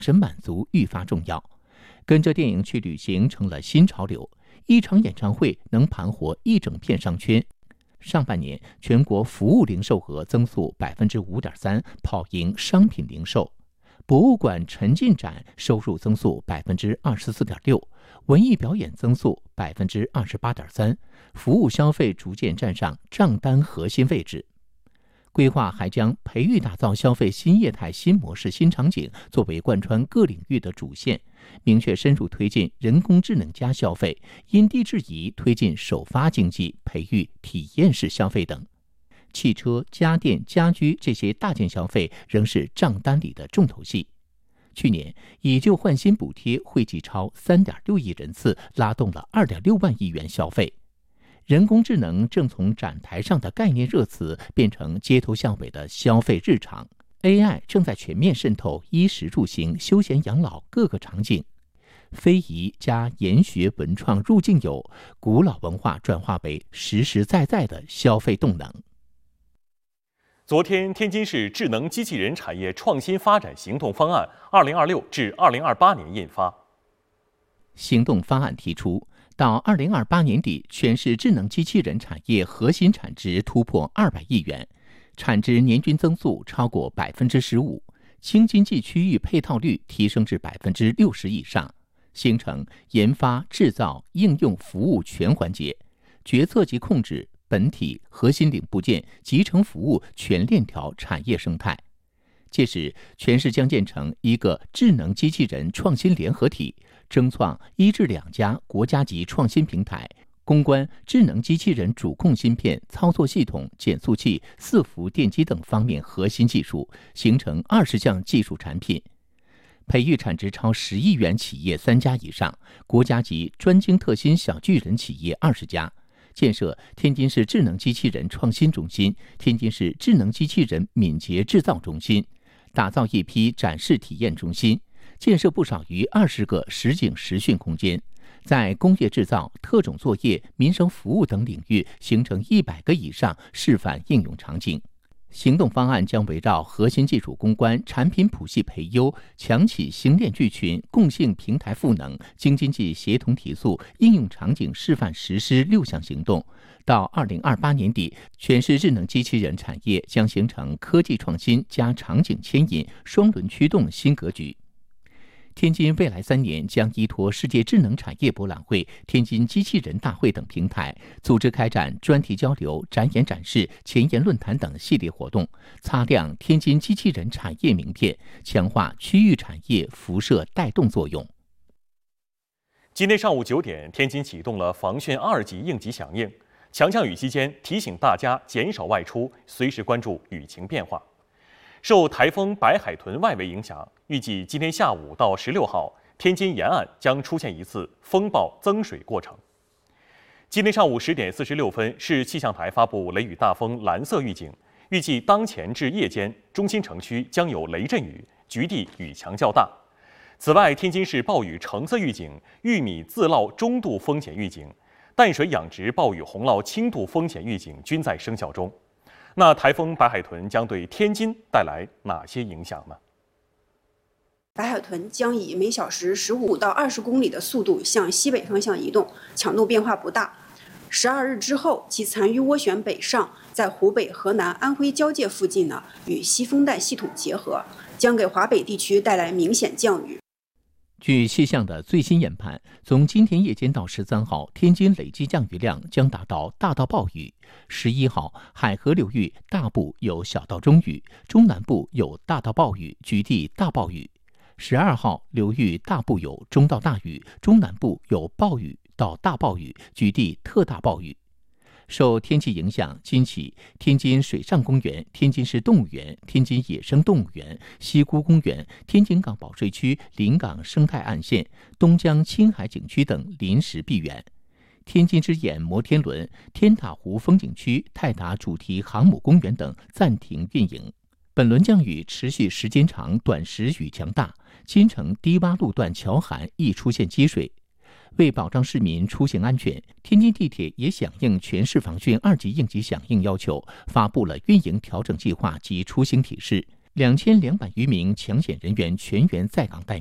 神满足愈发重要。跟着电影去旅行成了新潮流，一场演唱会能盘活一整片商圈。上半年全国服务零售额增速 5.3%， 跑赢商品零售。博物馆沉浸展收入增速 24.6%， 文艺表演增速 28.3%， 服务消费逐渐站上账单核心位置。规划还将培育打造消费新业态、新模式、新场景作为贯穿各领域的主线，明确深入推进人工智能加消费，因地制宜推进首发经济，培育体验式消费等。汽车、家电、家居这些大件消费仍是账单里的重头戏。去年以旧换新补贴惠及超 3.6 亿人次，拉动了 2.6 万亿元消费。人工智能正从展台上的概念热词变成街头巷尾的消费日常， AI 正在全面渗透衣食住行、休闲养老各个场景。非遗加研学文创入境有，古老文化转化为实实在在的消费动能。 昨天，天津市智能机器人产业创新发展行动方案2026至2028年印发。 行动方案提出，到2028年底，全市智能机器人产业核心产值突破200亿元，产值年均增速超过 15%， 轻经济区域配套率提升至 60% 以上，形成研发、制造、应用、服务全环节，决策及控制、本体、核心零部件、集成服务全链条产业生态。届时，全市将建成一个智能机器人创新联合体，争创1至2家国家级创新平台，攻关智能机器人主控芯片、操作系统、减速器、伺服电机等方面核心技术，形成20项技术产品。培育产值超10亿元企业3家以上，国家级专精特新小巨人企业20家。建设天津市智能机器人创新中心、天津市智能机器人敏捷制造中心，打造一批展示体验中心，建设不少于20个实景实训空间，在工业制造、特种作业、民生服务等领域形成100个以上示范应用场景。行动方案将围绕核心技术攻关、产品谱系培优、强企星链聚群、共性平台赋能、京津冀协同提速、应用场景示范实施6项行动。到2028年底，全市智能机器人产业将形成科技创新加场景牵引、双轮驱动新格局。天津未来3年将依托世界智能产业博览会、天津机器人大会等平台，组织开展专题交流、展演展示、前沿论坛等系列活动，擦亮天津机器人产业名片，强化区域产业辐射带动作用。 今天上午9点，天津启动了防汛2级应急响应，强降雨期间提醒大家减少外出，随时关注雨情变化。受台风白海豚外围影响，预计今天下午到16号，天津沿岸将出现一次风暴增水过程。今天上午10点46分，市气象台发布雷雨大风蓝色预警，预计当前至夜间，中心城区将有雷阵雨，局地雨强较大。此外，天津市暴雨橙色预警、玉米自涝中度风险预警、淡水养殖暴雨洪涝轻度风险预警均在生效中。那台风白海豚将对天津带来哪些影响呢？ 白海豚将以每小时15到20公里的速度向西北方向移动，强度变化不大。12日之后，其残余涡旋北上，在湖北、河南、安徽交界附近呢，与西风带系统结合，将给华北地区带来明显降雨。 据气象的最新研判，从今天夜间到13号，天津累计降雨量将达到大到暴雨。11号，海河流域大部有小到中雨，中南部有大到暴雨，局地大暴雨。12号，流域大部有中到大雨，中南部有暴雨到大暴雨，局地特大暴雨。受天气影响，今起天津水上公园、天津市动物园、天津野生动物园、西沽公园、天津港保税区临港生态岸线、东江青海景区等临时闭园。天津之眼摩天轮、天塔湖风景区、泰达主题航母公园等暂停运营。本轮降雨持续时间长，短时雨强大，京城低洼路段桥涵易出现积水。为保障市民出行安全，天津地铁也响应全市防汛2级应急响应要求，发布了运营调整计划及出行提示。 2200余名抢险人员全员在岗待命。